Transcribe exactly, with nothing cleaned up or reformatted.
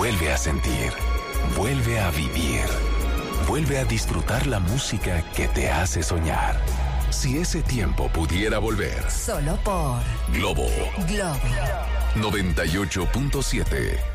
Vuelve a sentir. Vuelve a vivir. Vuelve a disfrutar la música que te hace soñar. Si ese tiempo pudiera volver. Solo por Globo Globo noventa y ocho punto siete.